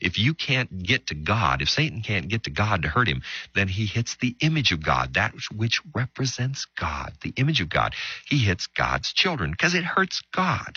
If you can't get to God, if Satan can't get to God to hurt him, then he hits the image of God, that which represents God, the image of God. He hits God's children because it hurts God.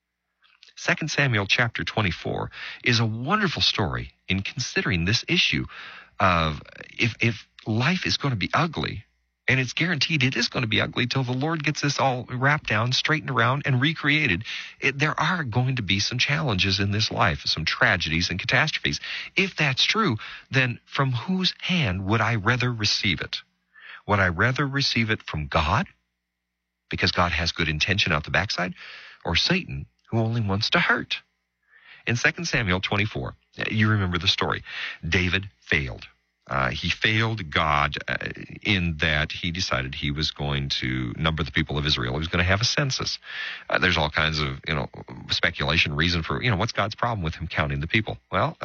2 Samuel chapter 24 is a wonderful story in considering this issue of if life is going to be ugly, and it's guaranteed it is going to be ugly till the Lord gets this all wrapped down, straightened around, and recreated. There are going to be some challenges in this life, some tragedies and catastrophes. If that's true, then from whose hand would I rather receive it? Would I rather receive it from God, because God has good intention out the backside, or Satan, who only wants to hurt? In 2 Samuel 24, you remember the story. David failed. He failed God in that he decided he was going to number the people of Israel. He was going to have a census. There's all kinds of, speculation, reason for, what's God's problem with him counting the people? Well,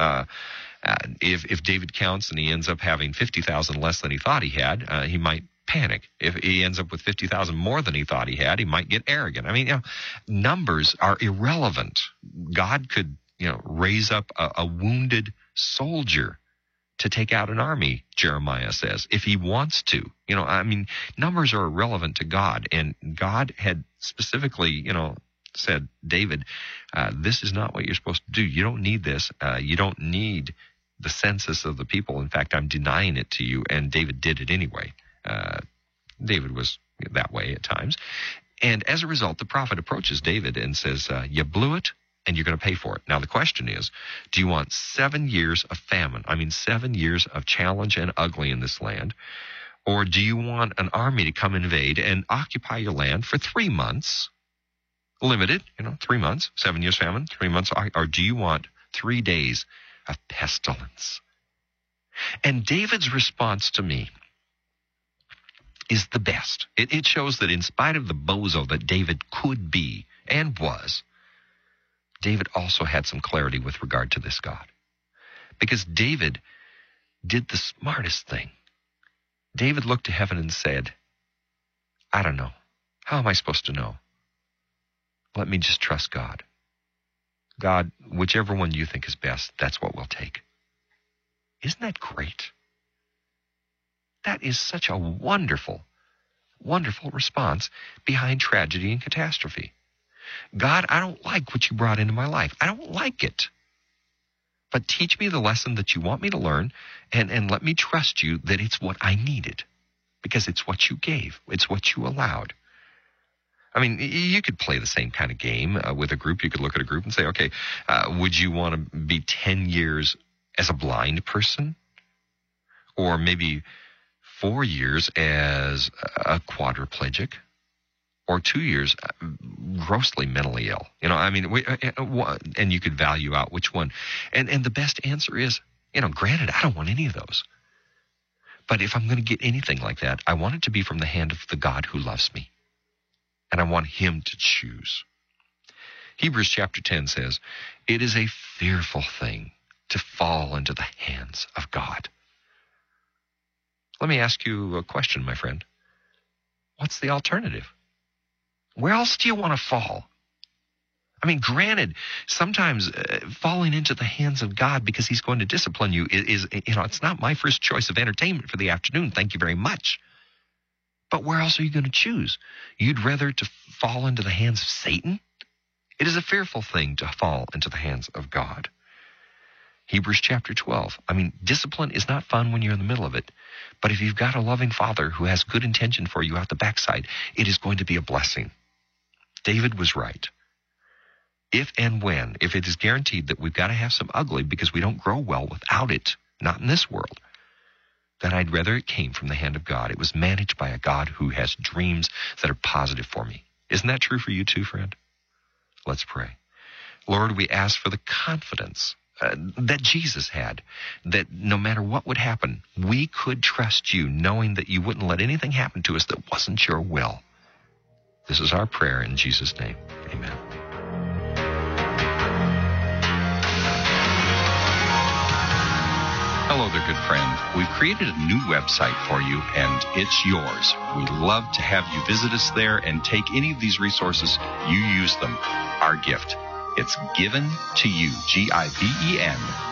if David counts and he ends up having 50,000 less than he thought he had, he might panic. If he ends up with 50,000 more than he thought he had, he might get arrogant. I mean, numbers are irrelevant. God could, raise up a wounded soldier to take out an army, Jeremiah says, if he wants to. Numbers are irrelevant to God. And God had specifically, said, David, this is not what you're supposed to do. You don't need this. You don't need the census of the people. In fact, I'm denying it to you. And David did it anyway. David was that way at times. And as a result, the prophet approaches David and says, you blew it, and you're going to pay for it. Now, the question is, do you want 7 years of famine? 7 years of challenge and ugly in this land? Or do you want an army to come invade and occupy your land for 3 months, limited, 3 months, 7 years famine, 3 months, or do you want 3 days of pestilence? And David's response to me is the best. It shows that in spite of the bozo that David could be and was, David also had some clarity with regard to this God. Because David did the smartest thing. David looked to heaven and said, I don't know. How am I supposed to know? Let me just trust God. God, whichever one you think is best, that's what we'll take. Isn't that great? That is such a wonderful, wonderful response behind tragedy and catastrophe. God, I don't like what you brought into my life. I don't like it. But teach me the lesson that you want me to learn, and let me trust you that it's what I needed, because it's what you gave. It's what you allowed. You could play the same kind of game with a group. You could look at a group and say, okay, would you want to be 10 years as a blind person? Or maybe 4 years as a quadriplegic? Or 2 years grossly mentally ill. And you could value out which one. And the best answer is, granted, I don't want any of those. But if I'm going to get anything like that, I want it to be from the hand of the God who loves me. And I want him to choose. Hebrews chapter 10 says, it is a fearful thing to fall into the hands of God. Let me ask you a question, my friend. What's the alternative? Where else do you want to fall? Granted, sometimes falling into the hands of God because he's going to discipline you is it's not my first choice of entertainment for the afternoon. Thank you very much. But where else are you going to choose? You'd rather to fall into the hands of Satan? It is a fearful thing to fall into the hands of God. Hebrews chapter 12. Discipline is not fun when you're in the middle of it. But if you've got a loving Father who has good intention for you out the backside, it is going to be a blessing. David was right. If it is guaranteed that we've got to have some ugly because we don't grow well without it, not in this world, then I'd rather it came from the hand of God. It was managed by a God who has dreams that are positive for me. Isn't that true for you too, friend? Let's pray. Lord, we ask for the confidence that Jesus had, that no matter what would happen, we could trust you, knowing that you wouldn't let anything happen to us that wasn't your will. This is our prayer in Jesus' name. Amen. Hello there, good friend. We've created a new website for you, and it's yours. We'd love to have you visit us there and take any of these resources. You use them. Our gift. It's given to you, GIVEN